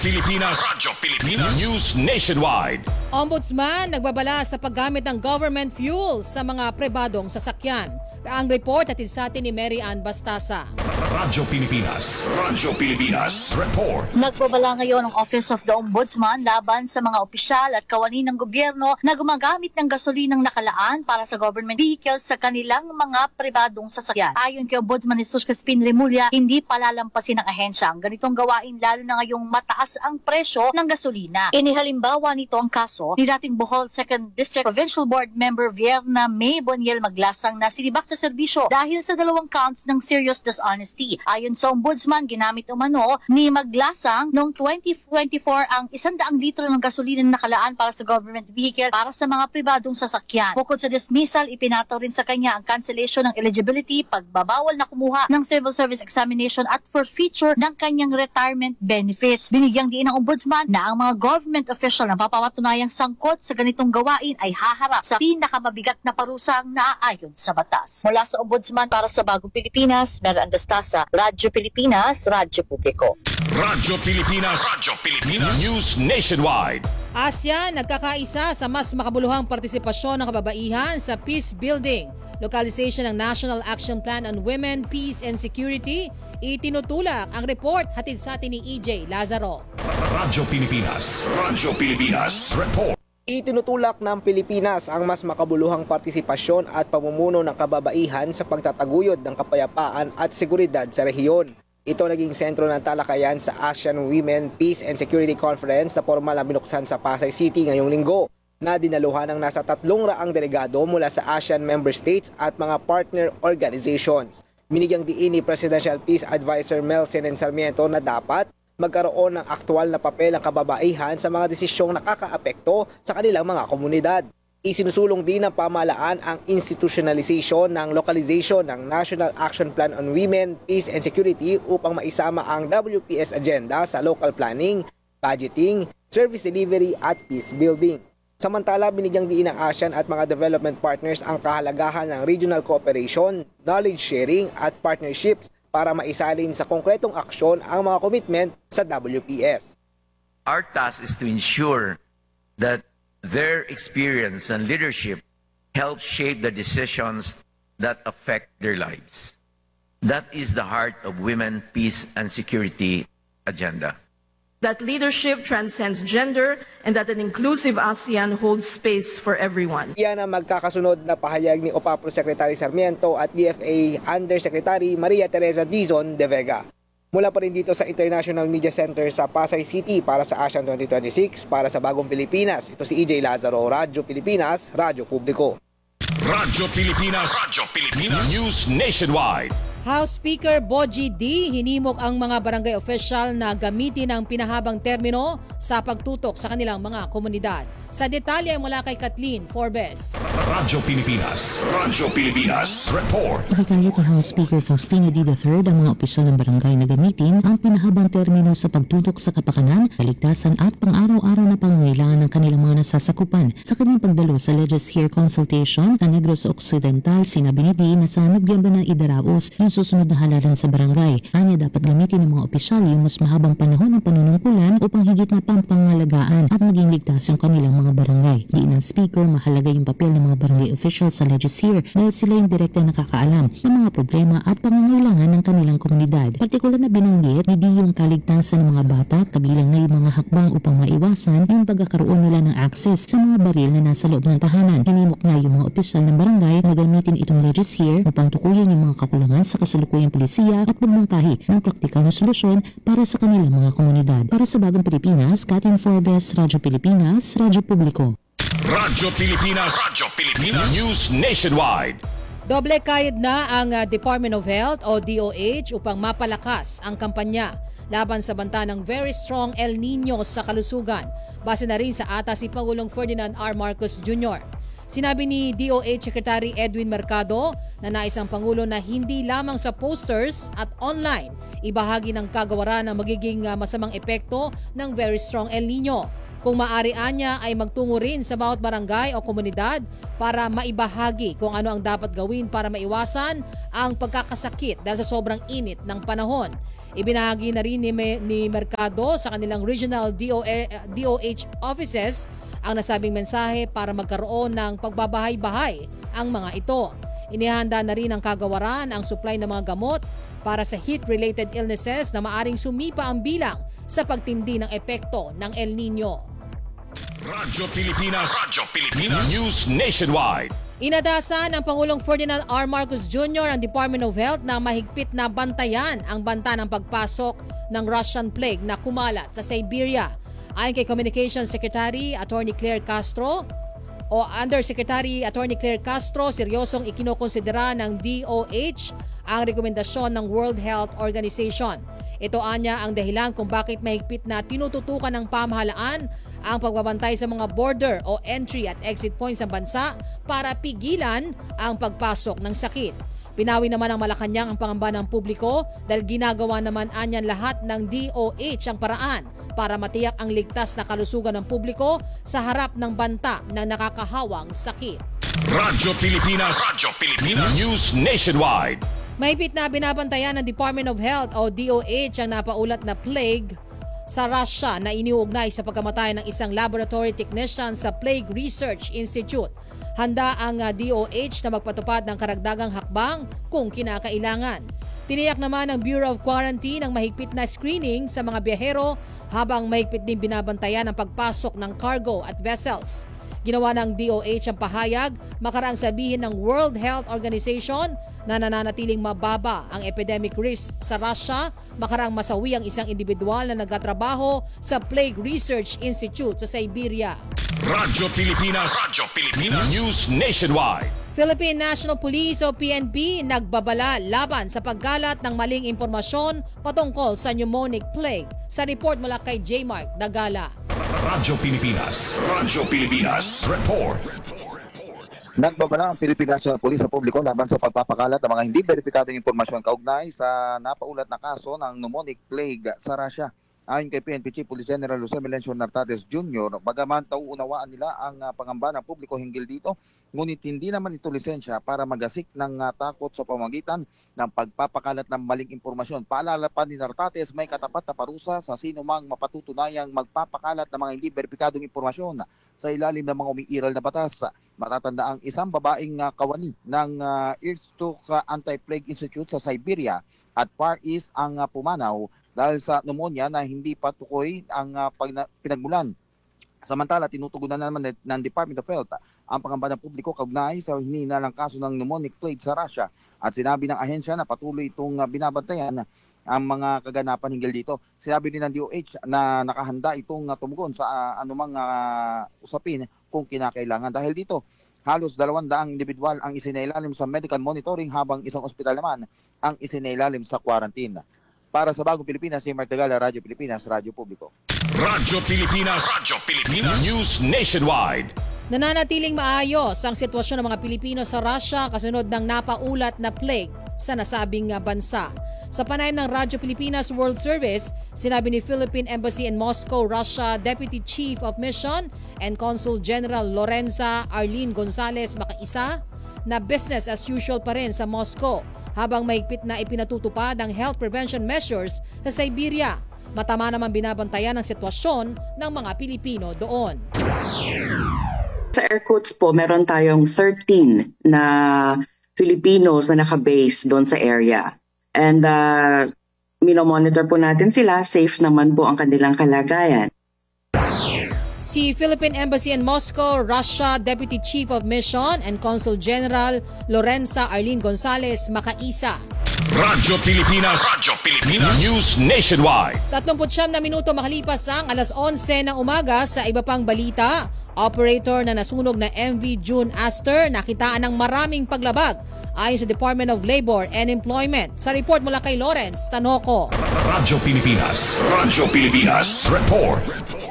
Pilipinas News Nationwide. Ombudsman nagbabala sa paggamit ng government fuels sa mga pribadong sasakyan. Ang report hatid sa atin ni Mary Ann Bastasa. Radyo Pilipinas Report. Nagbabala ngayon ang Office of the Ombudsman laban sa mga opisyal at kawani ng gobyerno na gumagamit ng gasolinang nakalaan para sa government vehicles sa kanilang mga pribadong sasakyan. Ayon kay Ombudsman Jesus Crispin Remulla, hindi palalampasin ng ahensya ang ganitong gawain lalo na ngayong mataas ang presyo ng gasolina. Inihalimbawa nito ang kaso ni dating Bohol 2nd District Provincial Board Member Vierna May Boniel Maglasang na sinibak sa serbisyo dahil sa 2 counts ng serious dishonesty. Ayon sa Ombudsman, ginamit umano ni Maglasang noong 2024 ang 100 litro ng gasolina na nakalaan para sa government vehicle para sa mga pribadong sasakyan. Bukod sa dismissal, ipinataw rin sa kanya ang cancellation ng eligibility, pagbabawal na kumuha ng civil service examination at forfeiture ng kanyang retirement benefits. Binigyang diin ng Ombudsman na ang mga government official na papatunayang sangkot sa ganitong gawain ay haharap sa pinakamabigat na parusang naaayon sa batas. Mula sa Ombudsman para sa Bagong Pilipinas, Mary Ann Bastasa, Radyo Pilipinas, Radyo Publiko. Radyo Pilipinas News Nationwide. ASEAN nagkakaisa sa mas makabuluhang partisipasyon ng kababaihan sa peace building. Localization ng National Action Plan on Women, Peace and Security. Itinutulak ang report hatid sa atin ni EJ Lazaro. Radyo Pilipinas Report. Itinutulak ng Pilipinas ang mas makabuluhang partisipasyon at pamumuno ng kababaihan sa pagtataguyod ng kapayapaan at seguridad sa rehiyon. Ito naging sentro ng talakayan sa ASEAN Women, Peace and Security Conference na formal na binuksan sa Pasay City ngayong linggo, na dinaluhan ng nasa 300 delegado mula sa ASEAN member states at mga partner organizations. Binigyang diin ni Presidential Peace Advisor Mel Senen Sarmiento na dapat magkaroon ng aktwal na papel ang kababaihan sa mga desisyong nakakaapekto sa kanilang mga komunidad. Isinusulong din ng pamahalaan ang institutionalization ng localization ng National Action Plan on Women, Peace and Security upang maisama ang WPS agenda sa local planning, budgeting, service delivery at peace building. Samantala, binigyang diin ng ASEAN at mga development partners ang kahalagahan ng regional cooperation, knowledge sharing at partnerships para maisalin sa konkretong aksyon ang mga commitment sa WPS. Our task is to ensure that their experience and leadership help shape the decisions that affect their lives. That is the heart of Women, Peace and Security agenda. That leadership transcends gender and that an inclusive ASEAN holds space for everyone. Yan ang magkakasunod na pahayag ni OPAPRO Secretary Sarmiento at DFA Undersecretary Maria Teresa Dizon de Vega. Mula pa rin dito sa International Media Center sa Pasay City para sa ASEAN 2026 para sa Bagong Pilipinas. Ito si EJ Lazaro, Radyo Pilipinas, Radyo Publiko. Radyo Pilipinas News Nationwide. House Speaker Bogie D. hinimok ang mga barangay official na gamitin ang pinahabang termino sa pagtutok sa kanilang mga komunidad. Sa detalye mula kay Kathleen Forbes. Radyo Pilipinas Report. Ikikayat ni House Speaker Faustino D. III ang mga opisyal ng barangay na gamitin ang pinahabang termino sa pagtutok sa kapakanan, kaligtasan at pang-araw-araw na pangangailangan ng kanilang mga nasasakupan. Sa kanyang pagdalo sa Legis Here Consultation sa Negros Occidental, sinabi ni D. na sa Nobyembre na idaraos yung susunod na halalan sa barangay. Anya dapat gamitin ng mga opisyal yung mas mahabang panahon ng panunungkulan upang higit na pampangalagaan at maging ligtas yung kanilang mga barangay. Di ng speaker, mahalaga yung papel ng mga barangay officials sa Legis Here dahil sila yung direkta nakakaalam ng mga problema at pangangailangan ng kanilang komunidad. Partikular na binanggit ni Di yung kaligtasan ng mga bata, kabilang na yung mga hakbang upang maiwasan yung pagkakaroon nila ng access sa mga baril na nasa loob ng tahanan. Hinimok na yung mga opisyal ng barangay na gamitin itong Legis Here upang tukuyin yung mga kakulangan sa kasalukuyang polisiya at magmungkahi ng praktikal na solusyon para sa kanilang mga komunidad. Para sa Bagong Pilipinas, Kathleen Forbes, Radyo Pilipinas, Radyo Publiko. Radyo Pilipinas News Nationwide. Doble kayod na ang Department of Health o DOH upang mapalakas ang kampanya laban sa banta ng very strong El Nino sa kalusugan. Base na rin sa ata si Pangulong Ferdinand R. Marcos Jr. Sinabi ni DOH Secretary Edwin Mercado na nais ang Pangulo na hindi lamang sa posters at online ibahagi ng kagawaran ng magiging masamang epekto ng very strong El Nino. Kung maaari niya ay magtungo rin sa bawat barangay o komunidad para maibahagi kung ano ang dapat gawin para maiwasan ang pagkakasakit dahil sa sobrang init ng panahon. Ibinahagi na rin ni Mercado sa kanilang regional DOH offices ang nasabing mensahe para magkaroon ng pagbabahay-bahay ang mga ito. Inihanda na rin ang kagawaran ang supply ng mga gamot para sa heat-related illnesses na maaring sumipa ang bilang sa pagtindi ng epekto ng El Nino. Radyo Pilipinas. News Nationwide. Inadasan ng Pangulong Ferdinand R. Marcos Jr. ang Department of Health na mahigpit na bantayan ang banta ng pagpasok ng Russian plague na kumalat sa Siberia. Ayon kay Communications Secretary Attorney Claire Castro, Undersecretary Attorney Claire Castro, seryosong ikinokonsidera ng DOH ang rekomendasyon ng World Health Organization. Ito anya ang dahilan kung bakit mahigpit na tinututukan ng pamahalaan ang pagbabantay sa mga border o entry at exit points ng bansa para pigilan ang pagpasok ng sakit. Pinawi naman ng Malacanang ang pangamba ng publiko dahil ginagawa naman anyan lahat ng DOH ang paraan para matiyak ang ligtas na kalusugan ng publiko sa harap ng banta ng nakakahawang sakit. Radyo Pilipinas. News Nationwide. Mahigpit na binabantayan ng Department of Health o DOH ang napaulat na plague sa Russia na iniuugnay sa pagkamatay ng isang laboratory technician sa Plague Research Institute. Handa ang DOH na magpatupad ng karagdagang hakbang kung kinakailangan. Tiniyak naman ng Bureau of Quarantine ang mahigpit na screening sa mga biyahero habang mahigpit din binabantayan ang pagpasok ng cargo at vessels. Ginawa ng DOH ang pahayag makaraang sabihin ng World Health Organization na nananatiling mababa ang epidemic risk sa Russia makaraang masawi ang isang individual na nagtatrabaho sa Plague Research Institute sa Siberia. Radyo Pilipinas. News Nationwide. Philippine National Police o PNP nagbabala laban sa paggalat ng maling impormasyon patungkol sa pneumonic plague. Sa report mula kay J. Mark Dagala. Radyo Pilipinas. Report. Nagbabala ang Philippine National Police sa publiko laban sa pagpapakalat ng mga hindi beripikadong impormasyon kaugnay sa napaulat na kaso ng pneumonic plague sa Russia. Ayon kay PNP Chief Police General Jose Melencio Nartates Jr., bagaman tauunawaan nila ang pangamba ng publiko hinggil dito, ngunit hindi naman ito lisensya para magasik ng takot sa pamamagitan ng pagpapakalat ng maling impormasyon. Paalala pa ni Nartates, may katapat na parusa sa sino mang mapatutunayang magpapakalat ng mga hindi beripikadong impormasyon sa ilalim ng mga umiiral na batas. Matatanda ang isang babaeng kawani ng Irkutsk Anti-Plague Institute sa Siberia at Far East ang pumanaw dahil sa pneumonia na hindi patukoy ang pinagmulan. Samantala, tinutugunan naman ng Department of Health ang pangamba ng publiko kaugnay sa hinihinalang kaso ng pneumonic plague sa Russia at sinabi ng ahensya na patuloy itong binabantayan ang mga kaganapan hinggil dito. Sinabi din ng DOH na nakahanda itong tumugon sa anumang usapin kung kinakailangan. Dahil dito, halos 200 individual ang isinailalim sa medical monitoring habang isang ospital naman ang isinailalim sa quarantine. Para sa Bagong Pilipinas, si Mark Tagala, Radyo Pilipinas, Radyo Publiko. Radyo Pilipinas. News Nationwide. Nananatiling maayos ang sitwasyon ng mga Pilipino sa Russia kasunod ng napaulat na plague sa nasabing bansa. Sa panayam ng Radyo Pilipinas World Service, sinabi ni Philippine Embassy in Moscow, Russia Deputy Chief of Mission and Consul General Lorenza Arlene Gonzalez Makaisa na business as usual pa rin sa Moscow habang mahigpit na ipinatutupad ang health prevention measures sa Siberia. Matama naman binabantayan ang sitwasyon ng mga Pilipino doon. Sa Irkutsk po, meron tayong 13 na Filipinos na nakabase doon sa area. And minomonitor po natin sila, safe naman po ang kanilang kalagayan. Si Philippine Embassy in Moscow, Russia Deputy Chief of Mission and Consul General Lorenza Arlene Gonzalez Makaisa. Radyo Pilipinas. News Nationwide. 39 na minuto makalipas ang alas 11 ng umaga sa iba pang balita. Operator na nasunog na MV June Aster nakitaan ng maraming paglabag ayon sa Department of Labor and Employment. Sa report mula kay Lawrence Tanoco. Radyo Pilipinas. Report.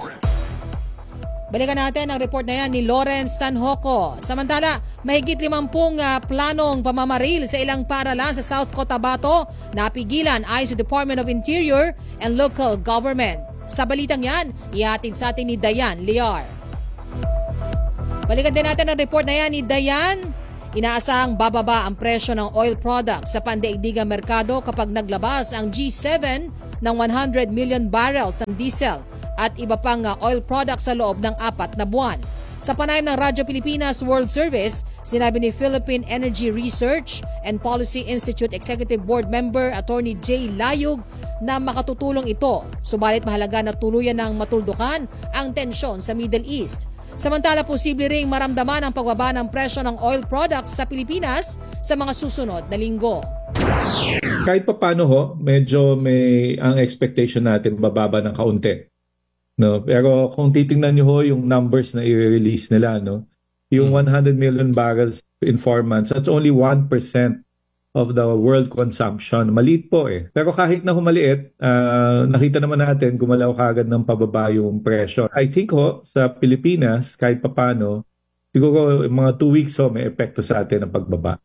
Balikan natin ang report na yan ni Lawrence Tanhoco. Samantala, mahigit 50 planong pamamaril sa ilang paaralan sa South Cotabato napigilan ayon sa Department of Interior and Local Government. Sa balitang yan, ihatid sa atin ni Dayan Liar. Balikan din natin ang report na yan ni Dayan. Inaasahang bababa ang presyo ng oil products sa pandaigdigang merkado kapag naglabas ang G7 ng 100 million barrels ng diesel at iba pang oil products sa loob ng 4 na buwan. Sa panayam ng Radyo Pilipinas World Service, sinabi ni Philippine Energy Research and Policy Institute Executive Board Member Attorney Jay Layug na makatutulong ito. Subalit mahalaga na tuluyan ng matuldukan ang tensyon sa Middle East. Samantala, posible ring maramdaman ang pagbaba ng presyo ng oil products sa Pilipinas sa mga susunod na linggo. Kahit pa paano medyo may ang expectation natin bababa ng kaunti. No, pero kung titingnan niyo yung numbers na i-release nila, yung 100 million barrels in 4 months, that's only 1% of the world consumption. Maliit po eh. Pero kahit na humaliit, nakita naman natin gumalaw kagad ng pababa yung presyo. I think sa Pilipinas, kahit papano, siguro mga 2 weeks may epekto sa atin ang pagbaba.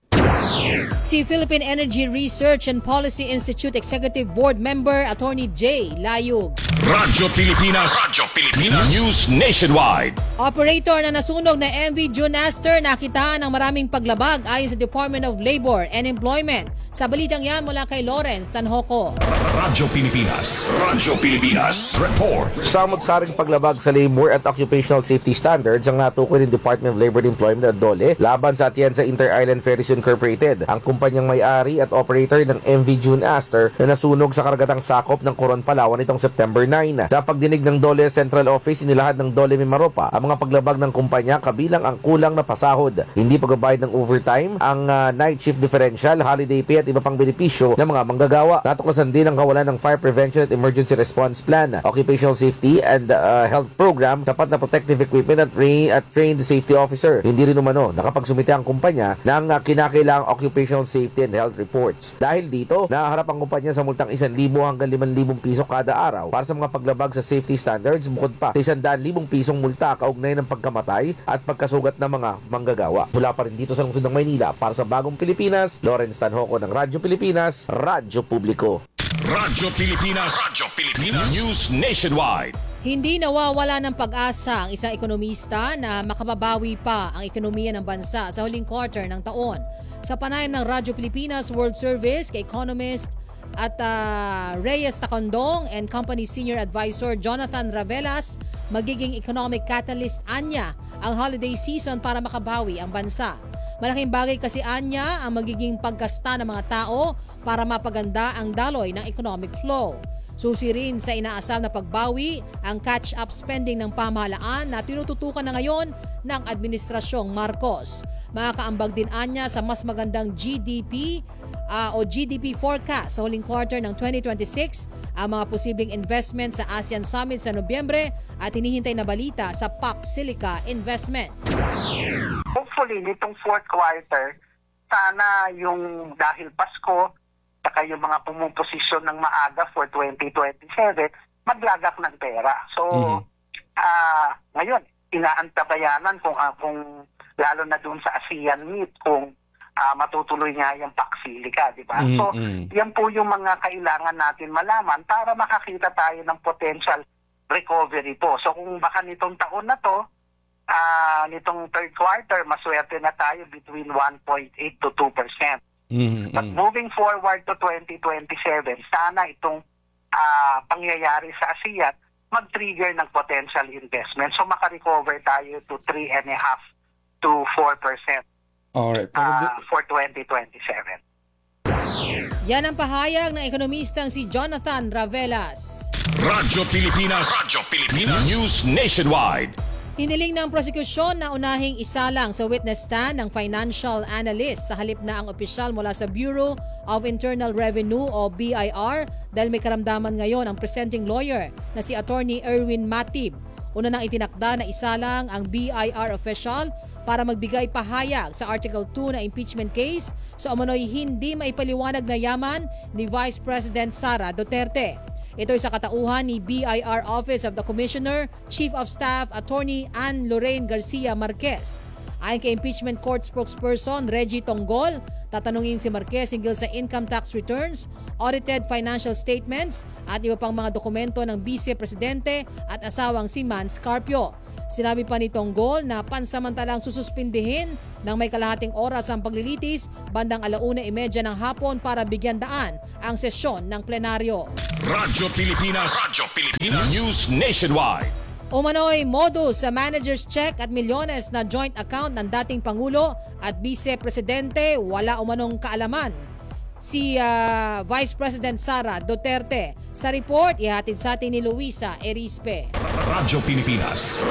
Si Philippine Energy Research and Policy Institute Executive Board Member Attorney Jay Layug. Radyo Pilipinas News Nationwide. Operator na nasunog na MV June Aster nakitaan ng maraming paglabag ayon sa Department of Labor and Employment. Sa balitang yan mula kay Lawrence Tanhoco. Radyo Pilipinas Report. Samot-saring paglabag sa labor at occupational safety standards ang natukoy ng Department of Labor and Employment at DOLE laban sa Atienza Inter-Island Ferries Incorporated, ang kumpanyang may-ari at operator ng MV June Aster na nasunog sa karagatang sakop ng Coron, Palawan nitong September 9. Sa pagdinig ng DOLE Central Office, inilahad ng DOLE Mimaropa ang mga paglabag ng kumpanya kabilang ang kulang na pasahod, hindi pagbabayad ng overtime, ang night shift differential, holiday pay at iba pang benepisyo ng mga manggagawa. Natuklasan din ang kawalan ng Fire Prevention at Emergency Response Plan, Occupational Safety and Health Program, tapat na protective equipment at trained safety officer. Hindi rin umano nakapagsumite ang kumpanya ng kinakailangang occupational safety and health reports. Dahil dito, nahaharap ang kumpanya sa multang 1,000 hanggang 5,000 piso kada araw para sa mga paglabag sa safety standards, bukod pa sa 100,000 pisong multa kaugnay ng pagkamatay at pagkasugat ng mga manggagawa. Mula pa rin dito sa lungsod ng Maynila, para sa Bagong Pilipinas, Lawrence Tanhoco ng Radyo Pilipinas, Radyo Publiko. Radyo Pilipinas News Nationwide. Hindi nawawala ng pag-asa ang isang ekonomista na makababawi pa ang ekonomiya ng bansa sa huling quarter ng taon. Sa panayam ng Radyo Pilipinas World Service kay economist at Reyes Tacondong and Company Senior Advisor Jonathan Ravelas, magiging economic catalyst anya ang holiday season para makabawi ang bansa. Malaking bagay kasi anya ang magiging paggasta ng mga tao para mapaganda ang daloy ng economic flow. Susi rin sa inaasam na pagbawi ang catch-up spending ng pamahalaan na tinututukan na ngayon ng Administrasyong Marcos. Makakaambag din anya sa mas magandang GDP forecast sa huling quarter ng 2026 ang mga posibleng investment sa ASEAN Summit sa Nobyembre at hinihintay na balita sa PAC Silica Investment. Hopefully, nitong fourth quarter, sana yung dahil Pasko, saka yung mga pumuposisyon ng maaga for 2027, maglagak ng pera. So, ngayon, inaantabayanan kung lalo na dun sa ASEAN Meet, kung matutuloy nga yung PAC Silica, di ba? So, yan po yung mga kailangan natin malaman para makakita tayo ng potential recovery po. So, kung baka nitong taon na to, nitong third quarter, maswerte na tayo between 1.8 to 2%. But moving forward to 2027, sana itong pangyayari sa ASEAN mag-trigger ng potential investment. So makarecover tayo to 3.5 to 4% for 2027. Yan ang pahayag ng ekonomistang si Jonathan Ravelas. Radyo Pilipinas News Nationwide. Hiniling ng prosekusyon na unahing isalang sa witness stand ng financial analyst sa halip na ang opisyal mula sa Bureau of Internal Revenue o BIR dahil may karamdaman ngayon ang presenting lawyer na si Attorney Erwin Matib. Una nang itinakda na isalang ang BIR official para magbigay pahayag sa Article 2 na impeachment case sa umano'y hindi maipaliwanag na yaman ni Vice President Sara Duterte. Ito'y sa katauhan ni BIR Office of the Commissioner, Chief of Staff, Attorney Ann Lorraine Garcia Marquez. Ayon kay impeachment court spokesperson Reggie Tonggol, tatanungin si Marquez hinggil sa income tax returns, audited financial statements at iba pang mga dokumento ng Vice Presidente at asawang si Mans Carpio. Sinabi pa ni Tonggol na pansamantalang sususpindihin ng may kalahating oras ang paglilitis bandang 1:30 ng hapon para bigyan daan ang sesyon ng plenaryo. Radyo Pilipinas. News Nationwide. Umano'y modus sa manager's check at milyones na joint account ng dating Pangulo at Vice Presidente, wala umanong kaalaman si Vice President Sara Duterte. Sa report, ihatid sa atin ni Luisa Erispe. Radyo Pilipinas.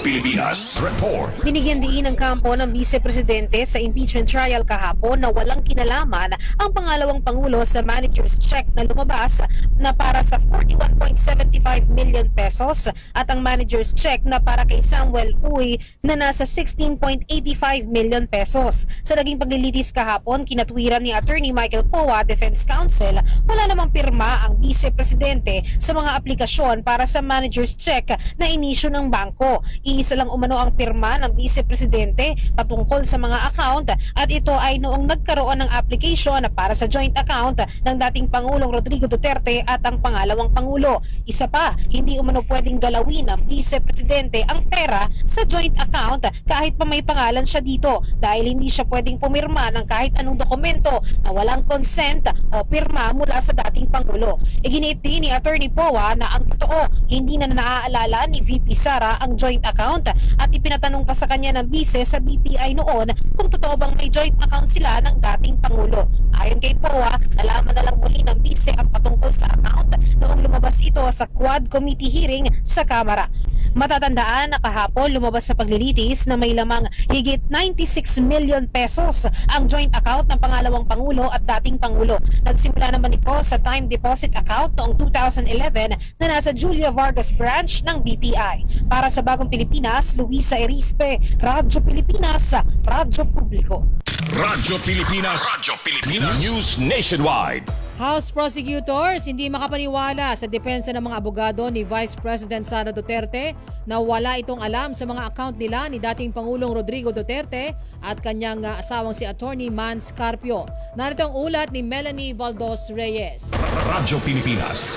Report. Binigyan diin ng kampo ng Vice Presidente sa impeachment trial kahapon na walang kinalaman ang pangalawang Pangulo sa manager's check na lumabas na para sa 41.75 million pesos at ang manager's check na para kay Samuel Uy na nasa 16.85 million pesos. Sa naging paglilitis kahapon, kinatwiran ni Attorney Michael Poa, Defense Counsel, wala namang pirma ang Vice Presidente sa mga aplikasyon para sa manager's check na inisyu ng bangko. Iisa lang umano ang pirma ng Vice Presidente patungkol sa mga account at ito ay noong nagkaroon ng application para sa joint account ng dating Pangulong Rodrigo Duterte at ang pangalawang Pangulo. Isa pa, hindi umano pwedeng galawin ng Vice Presidente ang pera sa joint account kahit pa may pangalan siya dito dahil hindi siya pwedeng pumirma ng kahit anong dokumento na walang consent o pirma mula sa dating Pangulo. Iginiit din ni Attorney Poa na ang totoo, hindi na naaalala ni VP Sara ang joint account at ipinatanong pa sa kanya ng Vice sa BPI noon kung totoo bang may joint account sila ng dating Pangulo. Ayon kay Poa, nalaman na lang muli ng Vice ang patungkol sa account noong lumabas ito sa Quad Committee hearing sa Kamara. Matatandaan na kahapon lumabas sa paglilitis na may lamang higit 96 million pesos ang joint account ng pangalawang Pangulo at dating Pangulo. Nagsimula naman ito sa time deposit account noong 2011 na nasa Julia Vargas branch ng BPI. Para sa Bagong Pilipinas, Luisa Erispe, Radyo Pilipinas, Radyo Publiko. Radyo Pilipinas. News Nationwide. House prosecutors hindi makapaniwala sa depensa ng mga abogado ni Vice President Sara Duterte na wala itong alam sa mga account nila ni dating Pangulong Rodrigo Duterte at kanyang asawang si Attorney Mans Carpio. Narito ang ulat ni Melanie Valdos Reyes. Radyo Pilipinas.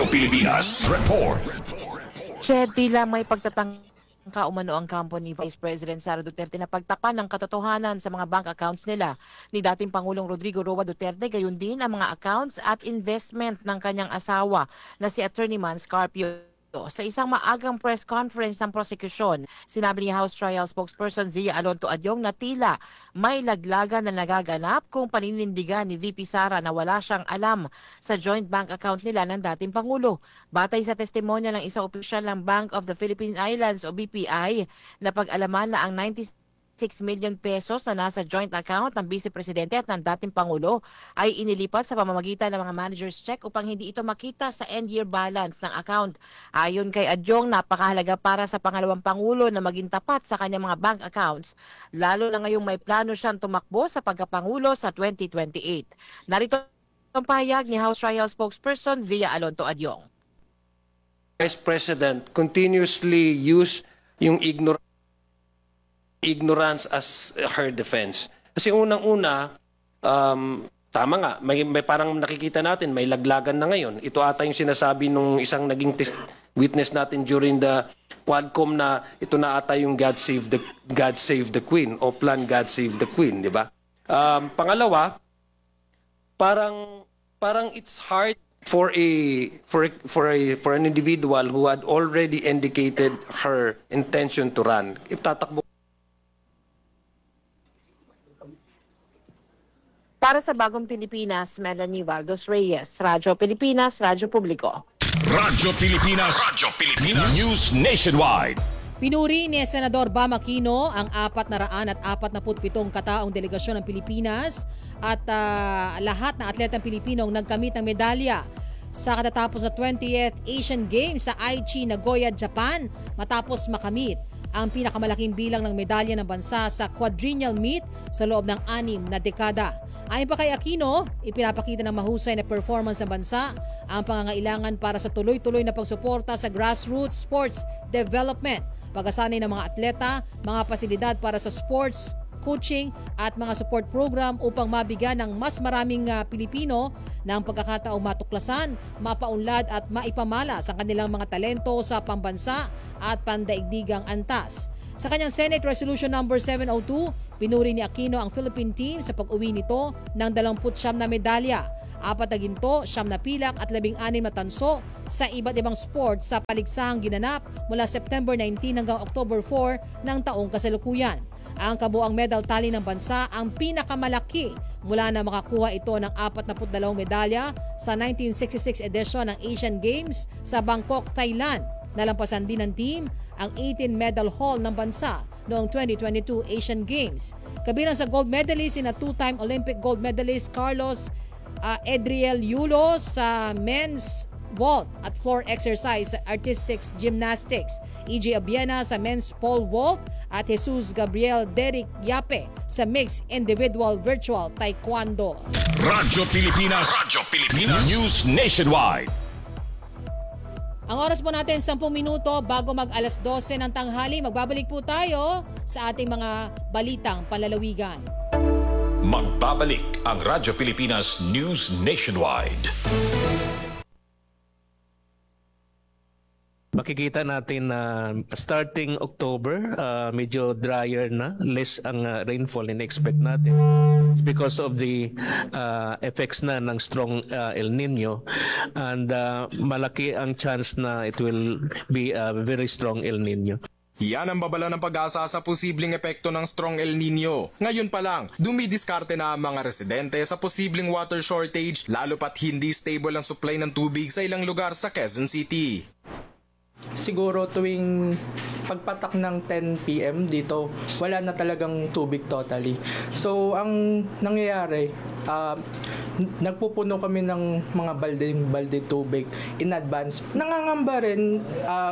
Report. Tila may pagtatangka umano ang kampo ni Vice President Sara Duterte na pagtapan ng katotohanan sa mga bank accounts nila ni dating Pangulong Rodrigo Roa Duterte, gayon din ang mga accounts at investment ng kanyang asawa na si Attorney Mans Carpio. Sa isang maagang press conference ng prosekusyon, sinabi ni House Trial spokesperson Zia Alonto Adyong na tila may laglagan na nagaganap kung paninindigan ni VP Sara na wala siyang alam sa joint bank account nila ng dating Pangulo. Batay sa testimonya ng isang opisyal ng Bank of the Philippine Islands o BPI na pag-alaman na ang 96 million pesos na nasa joint account ng Vice Presidente at ng dating Pangulo ay inilipat sa pamamagitan ng mga manager's check upang hindi ito makita sa end-year balance ng account. Ayon kay Adyong, napakahalaga para sa pangalawang Pangulo na maging tapat sa kanyang mga bank accounts, lalo na ngayong may plano siyang tumakbo sa pagkapangulo sa 2028. Narito ang pahayag ni House Trial spokesperson Zia Alonto Adyong. Vice President continuously use yung ignorance as her defense. Kasi unang-una, tama nga, may parang nakikita natin, may laglagan na ngayon. Ito ata yung sinasabi nung isang naging witness natin during the Quadcom na ito na ata yung God Save the Queen o Plan God Save the Queen, di ba? Pangalawa, parang it's hard for an individual who had already indicated her intention to run. If tatakbo Para sa Bagong Pilipinas, Melanie Valdos Reyes, Radyo Pilipinas, Radyo Publiko. Radyo Pilipinas. News Nationwide. Pinuri ni Senador Bam Aquino ang 447 kataong delegasyon ng Pilipinas at lahat ng atletang Pilipinong nagkamit ng medalya sa katatapos na 20th Asian Games sa Aichi, Nagoya, Japan matapos makamit ang pinakamalaking bilang ng medalya ng bansa sa quadrennial meet sa loob ng 6 na dekada. Ayon pa kay Aquino, ipinapakita ng mahusay na performance ng bansa ang pangangailangan para sa tuloy-tuloy na pagsuporta sa grassroots sports development pagkasanay ng mga atleta, mga pasilidad para sa sports, coaching at mga support program upang mabigyan ng mas maraming Pilipino ng pagkakataong matuklasan, mapaunlad at maipamalas ang kanilang mga talento sa pambansa at pandaigdigang antas. Sa kanyang Senate Resolution number 702, pinuri ni Aquino ang Philippine team sa pag-uwi nito ng 29 na medalya, 4 na ginto, 9 na pilak at 16 na tanso sa iba't ibang sport sa paligsahang ginanap mula September 19 hanggang October 4 ng taong kasalukuyan. Ang kabuang medal tally ng bansa ang pinakamalaki mula na makakuha ito ng 42 medalya sa 1966 edition ng Asian Games sa Bangkok, Thailand. Nalampasan din ng team ang 18 medal haul ng bansa noong 2022 Asian Games. Kabilang sa gold medalist na two-time Olympic gold medalist Carlos Edriel Yulo sa men's vault at floor exercise artistics gymnastics, EJ Abiena sa men's pole vault at Jesus Gabriel Derek Yape sa mixed individual virtual taekwondo. Radyo Pilipinas, News Nationwide. Ang oras po natin 10 minuto bago mag alas 12 ng tanghali. Magbabalik po tayo sa ating mga balitang panlalawigan. Magbabalik ang Radyo Pilipinas News Nationwide. Makikita natin na starting October, medyo drier na, less ang rainfall in-expect natin. It's because of the effects na ng strong El Nino, and malaki ang chance na it will be a very strong El Nino. Yan ang babala ng pag-asa sa posibleng epekto ng strong El Nino. Ngayon pa lang, dumidiskarte na ang mga residente sa posibleng water shortage lalo pat hindi stable ang supply ng tubig sa ilang lugar sa Quezon City. Siguro tuwing pagpatak ng 10 PM dito, wala na talagang tubig totally. So, ang nangyayari, nagpupuno kami ng mga balde tubig in advance. Nangangamba rin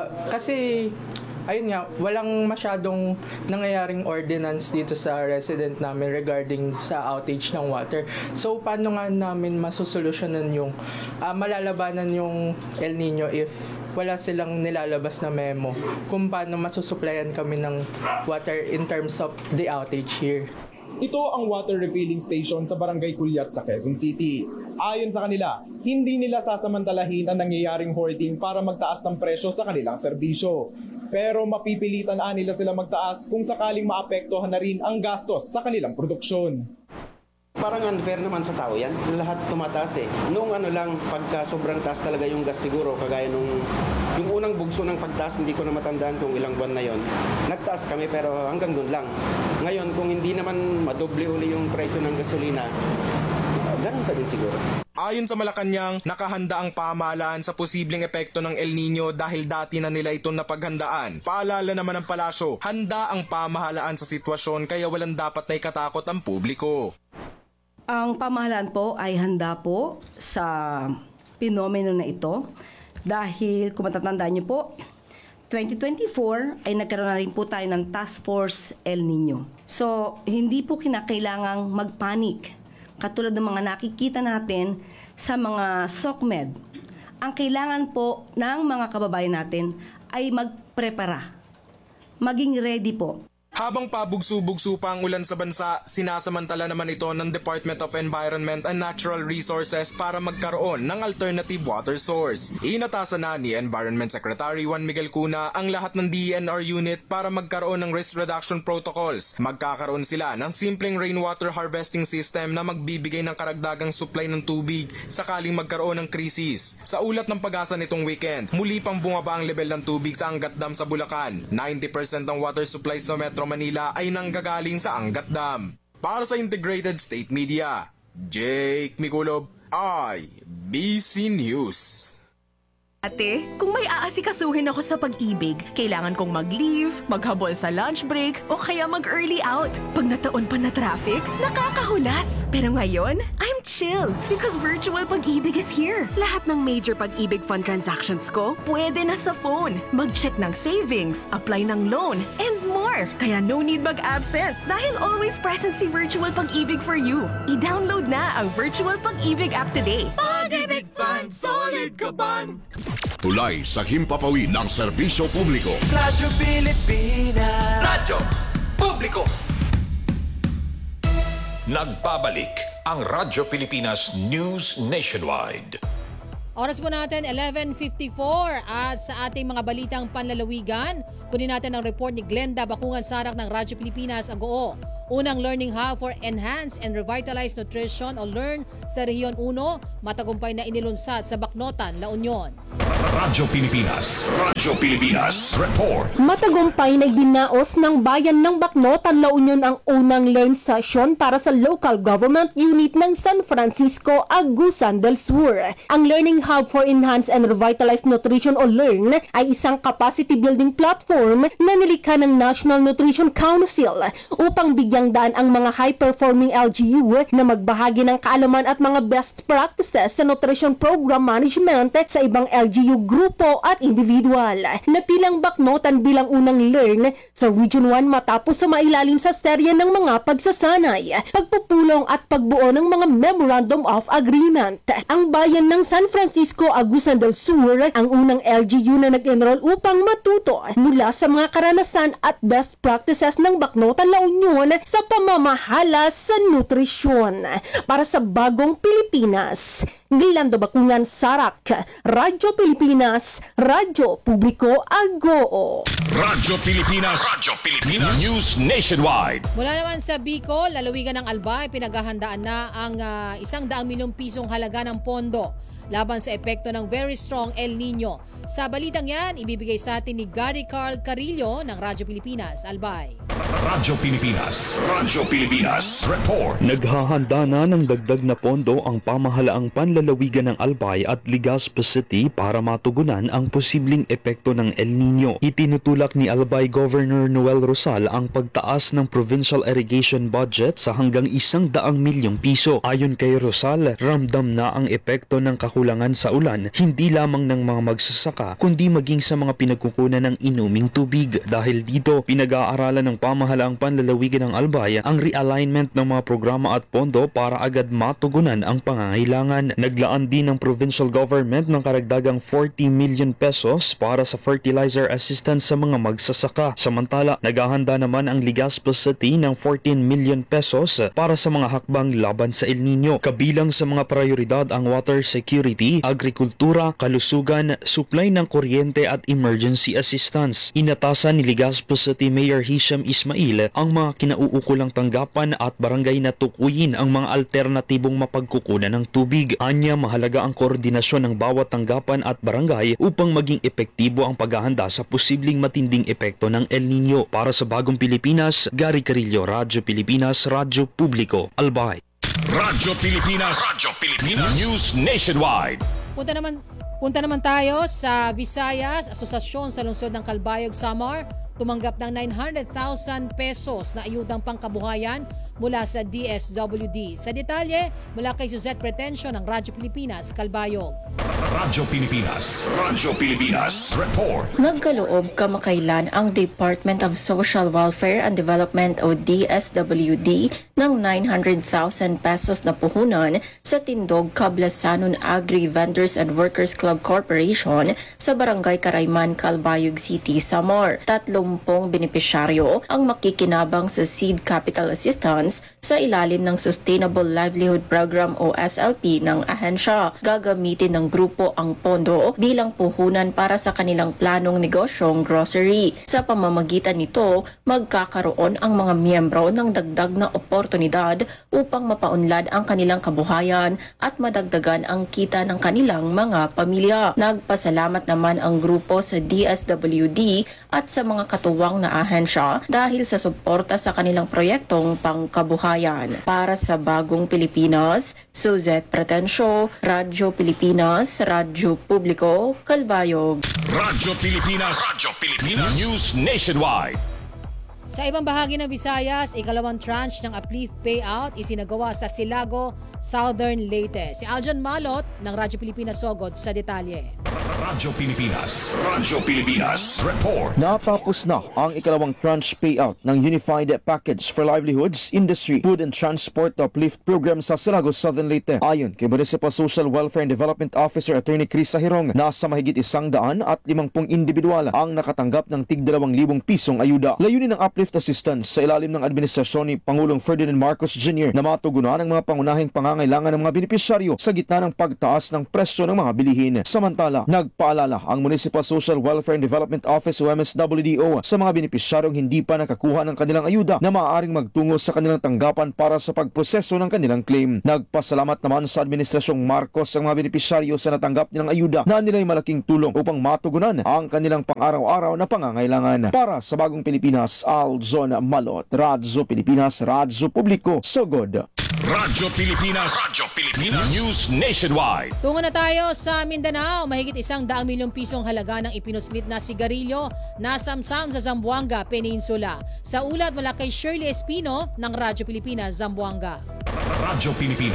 kasi ayun nga, walang masyadong nangyayaring ordinance dito sa resident namin regarding sa outage ng water. So, paano nga namin masusolusyonan yung malalabanan yung El Nino if wala silang nilalabas na memo kung paano masusuplayan kami ng water in terms of the outage here. Ito ang water refilling station sa Barangay Culiat sa Quezon City. Ayon sa kanila, hindi nila sasamantalahin ang nangyayaring hoarding para magtaas ng presyo sa kanilang serbisyo. Pero mapipilitan nila sila magtaas kung sakaling maapektuhan na rin ang gastos sa kanilang produksyon. Parang unfair naman sa tao yan. Lahat tumataas eh. Noong lang, pagka sobrang taas talaga yung gas siguro, kagaya yung unang bugso ng pagtaas, hindi ko na matandaan kung ilang buwan na yon. Nagtaas kami pero hanggang doon lang. Ngayon, kung hindi naman madoble uli yung presyo ng gasolina, ganun pa din siguro. Ayon sa Malacanang, nakahanda ang pamahalaan sa posibleng epekto ng El Nino dahil dati na nila itong napaghandaan. Paalala naman ng palasyo, handa ang pamahalaan sa sitwasyon kaya walang dapat na ikatakot ang publiko. Ang pamahalaan po ay handa po sa pinomeno na ito dahil kung matatandaan niyo po, 2024 ay nagkaroon na rin po tayo ng Task Force El Nino. So, hindi po kinakailangang magpanik katulad ng mga nakikita natin sa mga SOCMED. Ang kailangan po ng mga kababayan natin ay magprepara, maging ready po. Habang pabugso-bugso pa ang ulan sa bansa, sinasamantala naman ito ng Department of Environment and Natural Resources para magkaroon ng alternative water source. Inatasan na ni Environment Secretary Juan Miguel Cuna ang lahat ng DENR unit para magkaroon ng risk reduction protocols. Magkakaroon sila ng simpleng rainwater harvesting system na magbibigay ng karagdagang supply ng tubig sakaling magkaroon ng krisis. Sa ulat ng Pag-asa nitong weekend, muli pang bumaba ang level ng tubig sa Angat Dam sa Bulacan. 90% ng water supply sa Metro Manila ay nanggagaling sa Angat Dam. Para sa Integrated State Media, Jake Miculob, IBC News. Ate, kung may aasikasuhin ako sa pag-ibig, kailangan kong mag-leave, maghabol sa lunch break, o kaya mag-early out. Pag nataon pa na traffic, nakakahulas. Pero ngayon, I'm chill because Virtual Pag-ibig is here. Lahat ng major Pag-ibig fund transactions ko, pwede na sa phone. Mag-check ng savings, apply ng loan, and more. Kaya no need mag-absent dahil always present si Virtual Pag-ibig for you. I-download na ang Virtual Pag-ibig app today. Pag-ibig Fund! Solid Kaban. Tulay sa himpapawid ng serbisyo publiko. Radyo Pilipinas. Radyo Publiko. Nagbabalik ang Radyo Pilipinas News Nationwide. Oras po natin, 11:54 at sa ating mga balitang panlalawigan, kunin natin ang report ni Glenda Bakungan Sarak ng Radyo Pilipinas Agoo. Unang learning hub for enhanced and revitalized nutrition o LEARN sa Rehiyon 1, matagumpay na inilunsad sa Bacnotan, La Union. Radyo Pilipinas. Radyo Pilipinas. Report. Matagumpay na idinaos ng bayan ng Bacnotan, La Union ang unang LEARN session para sa local government unit ng San Francisco, Agusan del Sur. Ang Learning Hub for Enhanced and Revitalized Nutrition o LEARN ay isang capacity building platform na nilikha ng National Nutrition Council upang bigyang daan ang mga high-performing LGU na magbahagi ng kaalaman at mga best practices sa nutrition program management sa ibang LGU grupo at individual. Napilang Bacnotan bilang unang LEARN sa Region 1 matapos sa mailalim sa serye ng mga pagsasanay, pagpupulong at pagbuo ng mga Memorandum of Agreement. Ang bayan ng San Francisco, Agusan del Sur ang unang LGU na nag-enroll upang matuto mula sa mga karanasan at best practices ng Bacnotan, La Union sa pamamahala sa nutrisyon. Para sa Bagong Pilipinas, Glenda Bakungan Sarak, Radyo Pilipinas, Radyo Publiko Agoo. Radyo Pilipinas. Radyo Pilipinas News Nationwide. Mula naman sa Bicol, lalawigan ng Albay, pinaghahandaan na ang 100 milyong pisong halaga ng pondo laban sa epekto ng very strong El Nino. Sa balitang yan, ibibigay sa atin ni Gary Carl Carillo ng Radyo Pilipinas, Albay. Radyo Pilipinas. Radyo Pilipinas. Report. Naghahanda na ng dagdag na pondo ang pamahalaang panlalawigan ng Albay at Legazpi City para matugunan ang posibleng epekto ng El Nino. Itinutulak ni Albay Governor Noel Rosal ang pagtaas ng provincial irrigation budget sa hanggang 100 milyong piso. Ayon kay Rosal, ramdam na ang epekto ng kakulangan sa ulan hindi lamang ng mga magsasaka kundi maging sa mga pinagkukunan ng inuming tubig. Dahil dito, pinag-aaralan ng pamahalaang panlalawigan ng Albay ang realignment ng mga programa at pondo para agad matugunan ang pangangailangan. Naglaan din ng provincial government ng karagdagang 40 million pesos para sa fertilizer assistance sa mga magsasaka. Samantala, naghahanda naman ang Legazpi City ng 14 million pesos para sa mga hakbang laban sa El Nino. Kabilang sa mga prioridad ang water security, agrikultura, kalusugan, supply ng kuryente at emergency assistance. Inatasan ni Legazpi City Mayor Hisham Ismail ang mga kinauukulang tanggapan at barangay na tukuyin ang mga alternatibong mapagkukunan ng tubig. Anya, mahalaga ang koordinasyon ng bawat tanggapan at barangay upang maging epektibo ang paghahanda sa posibleng matinding epekto ng El Nino. Para sa Bagong Pilipinas, Gary Carillo, Radyo Pilipinas, Radyo Publiko, Albay. Radyo Pilipinas. Radyo Pilipinas News Nationwide. Punta naman tayo sa Visayas. Asosasyon sa lungsod ng Calbayog, Samar tumanggap ng 900,000 pesos na ayudang pangkabuhayan mula sa DSWD. Sa detalye, mula kay Suzette Pretencio ng Radyo Pilipinas, Calbayog. Radyo Pilipinas. Radyo Pilipinas. Report. Nagkaloob kamakailan ang Department of Social Welfare and Development o DSWD ng 900,000 pesos na puhunan sa Tindog Cablasanon Agri Vendors and Workers Club Corporation sa Barangay Carayman, Calbayog City, Samar. 30 benepisyaryo ang makikinabang sa Seed Capital Assistance sa ilalim ng Sustainable Livelihood Program o SLP ng ahensya. Gagamitin ng grupo ang pondo bilang puhunan para sa kanilang planong negosyong grocery. Sa pamamagitan nito, magkakaroon ang mga miyembro ng dagdag na oportunidad upang mapaunlad ang kanilang kabuhayan at madagdagan ang kita ng kanilang mga pamilya. Nagpasalamat naman ang grupo sa DSWD at sa mga katuwang na ahensya dahil sa suporta sa kanilang proyektong pangkabuhayan. Para sa Bagong Pilipinas, Suzette Pretencio, Radyo Pilipinas, Radyo Publiko, Calbayog. Radyo Pilipinas. Radyo Pilipinas News Nationwide. Sa ibang bahagi ng Visayas, ikalawang tranche ng Uplift Payout isinagawa sa Silago, Southern Leyte. Si Aljon Malot ng Radyo Pilipinas Sogod sa detalye. Radyo Pilipinas Report. Natapos na ang ikalawang tranche payout ng Unified Package for Livelihoods, Industry, Food and Transport Uplift Program sa Silagos, Southern Leyte. Ayon kay Municipal Social Welfare and Development Officer Attorney Chris Sahirong, nasa mahigit 150 individual ang nakatanggap ng tig 2,000 pisong ayuda. Layunin ng uplift assistance sa ilalim ng administrasyon ni Pangulong Ferdinand Marcos Jr. na matugunan ang mga pangunahing pangangailangan ng mga benepisyaryo sa gitna ng pagtaas ng presyo ng mga bilihin. Samantala, nagpaalala ang Municipal Social Welfare and Development Office o MSWDO sa mga benepisyaryong hindi pa nakakuha ng kanilang ayuda na maaaring magtungo sa kanilang tanggapan para sa pagproseso ng kanilang claim. Nagpasalamat naman sa Administrasyong Marcos ang mga benepisyaryo sa natanggap nilang ayuda na nila'y malaking tulong upang matugunan ang kanilang pang-araw-araw na pangangailangan. Para sa Bagong Pilipinas, Alzon Malot, Radyo Pilipinas, Radyo Publiko, Sogod. Radyo Pilipinas News Nationwide. Tungo na tayo sa Mindanao. Mahigit 100 milyong pisong halaga ng ipinuslit na sigarilyo na samsam sa Zamboanga Peninsula. Sa ulat mula kay Shirley Espino ng Radyo Pilipinas, Zamboanga. Radyo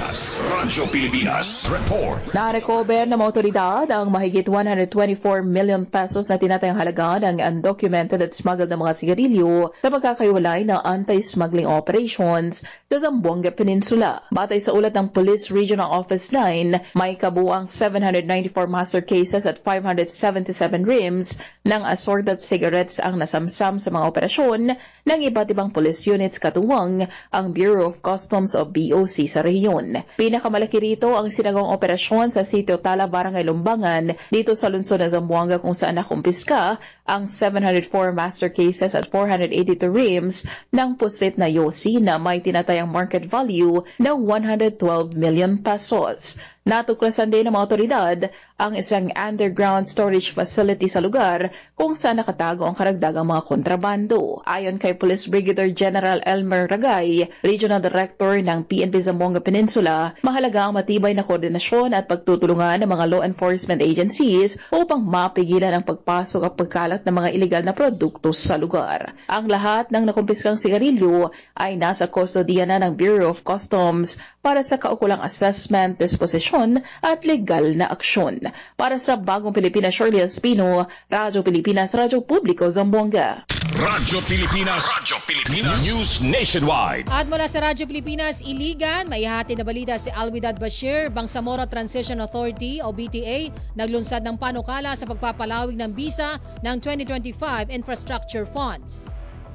Pilipinas Report. Na-recover ng mga otoridad ang mahigit 124 million pesos na tinatayang halaga ng undocumented at smuggled na mga sigarilyo sa magkakaiwalay ng anti-smuggling operations sa Zamboanga Peninsula. Batay sa ulat ng Police Regional Office 9, may kabuang 794 master cases at 577 rims ng assorted cigarettes ang nasamsam sa mga operasyon ng iba't ibang police units katuwang ang Bureau of Customs o BOC sa rehiyon. Pinakamalaki rito ang sinagawang operasyon sa Sitio Tala, Barangay Lumbangan dito sa lungsod ng Zamboanga kung saan nakumpiska ang 704 master cases at 482 rims ng puslit na yosi na may tinatayang market value ng 112 million pesos. Natuklasan din ng mga otoridad ang isang underground storage facility sa lugar kung saan nakatago ang karagdagang mga kontrabando. Ayon kay Police Brigadier General Elmer Ragay, Regional Director ng PNP Zamboanga Peninsula, mahalaga ang matibay na koordinasyon at pagtutulungan ng mga law enforcement agencies upang mapigilan ang pagpasok at pagkalat ng mga ilegal na produkto sa lugar. Ang lahat ng nakumpiskang sigarilyo ay nasa kustodiya na ng Bureau of Customs para sa kaukulang assessment, disposition at legal na aksyon. Para sa Bagong Pilipinas, Shirley Espino, Radyo Pilipinas, Radyo Publiko, Zamboanga. Radyo Pilipinas News Nationwide. At mula sa Radyo Pilipinas, Iligan, may hati na balita si Alwidad Bashir, Bangsamoro Transition Authority o BTA, naglunsad ng panukala sa pagpapalawig ng bisa ng 2025 Infrastructure Funds.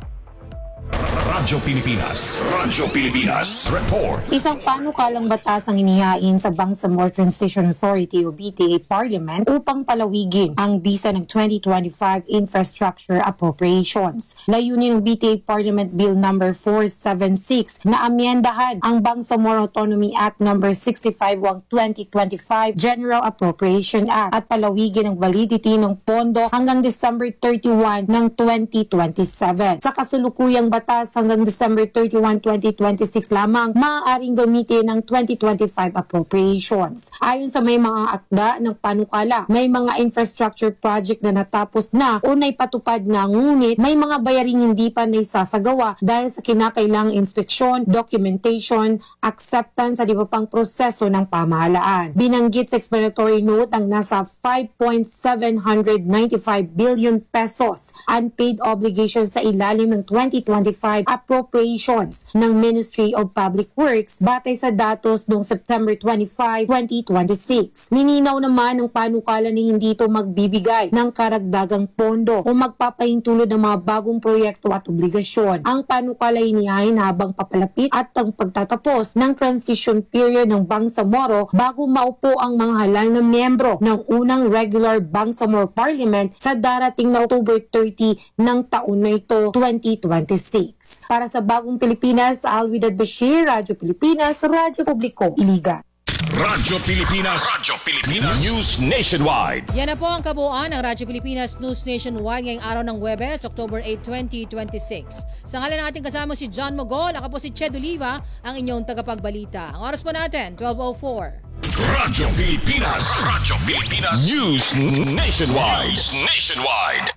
Radyo Pilipinas Report. Isang panukalang batas ang inihain sa Bangsamoro Transition Authority o BTA Parliament upang palawigin ang bisa ng 2025 Infrastructure Appropriations. Layunin ng BTA Parliament Bill No. 476 na amyendahan ang Bangsamoro Autonomy Act No. 65 2025 General Appropriation Act at palawigin ang validity ng pondo hanggang December 31 ng 2027. Sa kasulukuyang batas hanggang December 31, 2026 lamang maaaring gamitin ng 2025 appropriations. Ayon sa may mga akda ng panukala, may mga infrastructure project na natapos na o naipatupad na, ngunit may mga bayaring hindi pa naisasagawa dahil sa kinakailangang inspeksyon, documentation, acceptance at iba pang proseso ng pamahalaan. Binanggit sa explanatory note ang nasa 5.795 billion pesos unpaid obligations sa ilalim ng 2025 appropriations ng Ministry of Public Works batay sa datos noong September 25, 2026. Nininaw naman ng panukala na hindi ito magbibigay ng karagdagang pondo o magpapahintulot ng mga bagong proyekto at obligasyon. Ang panukala inihain habang papalapit at ang pagtatapos ng transition period ng Bangsamoro bago maupo ang mga halal na miyembro ng unang regular Bangsamoro Parliament sa darating na October 30 ng taon na ito, 2026. Para sa Bagong Pilipinas, Alwidad Bashir, Radyo Pilipinas, Radyo Publiko, Iligan. Radyo Pilipinas News Nationwide. Yan na po ang kabuuan ng Radyo Pilipinas News Nationwide ngayong araw ng Huwebes, October 8, 2026. Sa ngalan natin kasama si John Mogol, ako po si Ched Oliva, ang inyong tagapagbalita. Ang oras po natin, 12:04. Radyo Pilipinas News Nationwide.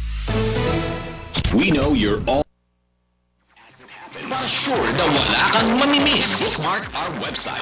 We know you're all para sure na wala kang mamimiss. Bookmark our website.